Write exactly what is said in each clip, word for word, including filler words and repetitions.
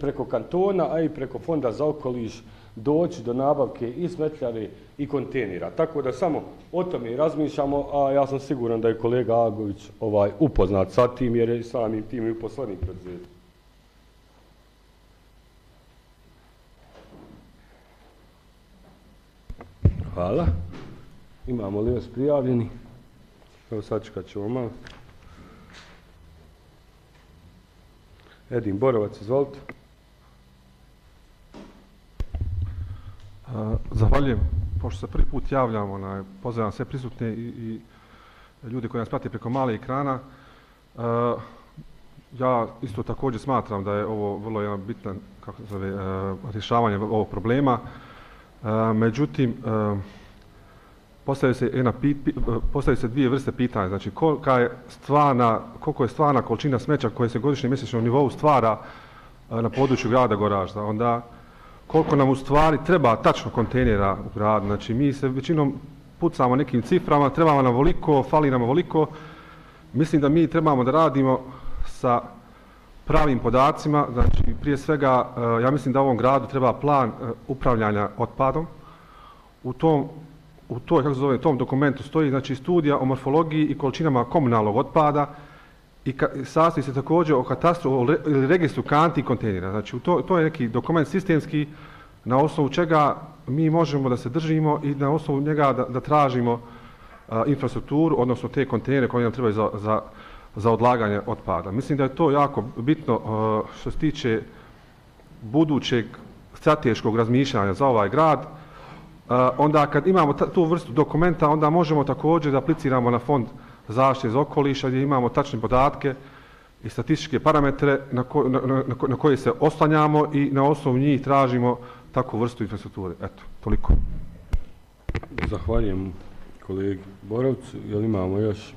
preko kantona, a i preko Fonda za okoliš doći do nabavke i smetljare i kontejnera. Tako da samo o tome razmišljamo, a ja sam siguran da je kolega Agović ovaj, upoznat sa tim, jer je samim tim i uposlenik preduzeća. Hvala. Imamo li još prijavljeni? Evo sačekat ćemo malo. Edin Borovac, izvolite. Zahvaljujem. Pošto se prvi put javljamo, pozdravljam sve prisutne i, i ljude koji nas prate preko male ekrana. Ja isto također smatram da je ovo vrlo jedan bitan kako se zove, rješavanje ovog problema. Međutim, postavljaju se, jedna, postavljaju se dvije vrste pitanja. Znači, kolika je stvarna, koliko je stvarna količina smeća koje se godišnje mjesečnom nivou stvara na području grada Goražda. Onda, koliko nam u stvari treba tačno kontejnera u gradu. Znači, mi se većinom pucamo nekim ciframa, trebamo nam voliko, fali nam voliko. Mislim da mi trebamo da radimo sa pravim podacima. Znači, prije svega, ja mislim da ovom gradu treba plan upravljanja otpadom. U tom, u toj, kako se zove, tom dokumentu stoji znači, studija o morfologiji i količinama komunalnog otpada i sastoji se također o katastru ili registru kanti i kontejnera. Znači, to, to je neki dokument sistemski na osnovu čega mi možemo da se držimo i na osnovu njega da, da tražimo a, infrastrukturu, odnosno te kontejnere koje nam trebaju za, za, za odlaganje otpada. Mislim da je to jako bitno a, što se tiče budućeg strateškog razmišljanja za ovaj grad. A, onda kad imamo ta, tu vrstu dokumenta, onda možemo također da apliciramo na Fond zaštite za okoliša gdje imamo tačne podatke i statističke parametre na, ko, na, na, na koje se oslanjamo i na osnovu njih tražimo takvu vrstu infrastrukture. Eto, toliko. Zahvaljujem kolegi Borovcu. Jel imamo još?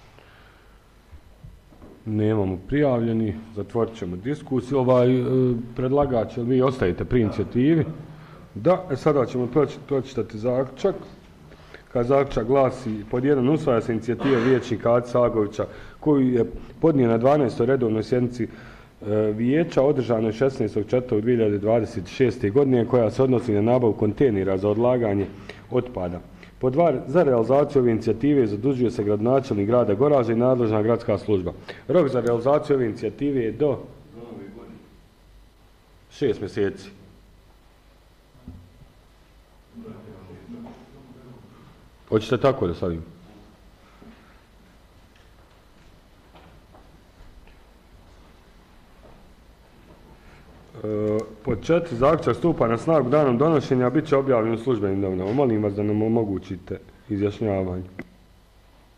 Nemamo prijavljeni. Zatvorit ćemo diskusiju. Ovaj predlagač, jel vi ostajete pri inicijativi? Da, e sada ćemo pročitati zaključak. Kad zaključak glasi, pod jedan usvaja se inicijativa vijećnika Aca Agovića koju je podnio na dvanaestoj redovnoj sjednici vijeća održanoj šesnaestog četvrtog dvije hiljade dvadeset šeste. godine koja se odnosi na nabavu kontejnera za odlaganje otpada. Pod dva, za realizaciju ove inicijative zadužuje se gradonačelnik grada Goražda i nadležna gradska služba. Rok za realizaciju ove inicijative je do šest mjeseci. Hoćete tako da stavim? E, pod četiri, zaključak stupa na snagu danom donošenja, bit će objavljen u službenim novinama. Molim vas da nam omogućite izjašnjavanje.